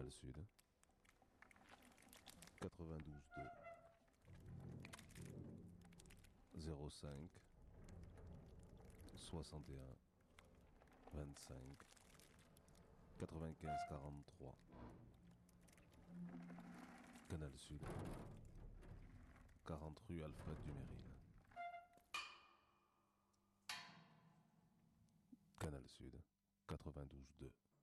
Canal Sud, 92.2, 05, 61, 25, 95 43. Canal Sud, 40 rue Alfred Duméril. Canal Sud, 92.2.